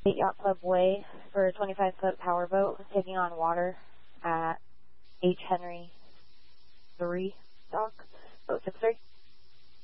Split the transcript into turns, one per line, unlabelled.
State Yacht Club Way for a 25-foot powerboat taking on water at H. Henry 3 dock, boat 63.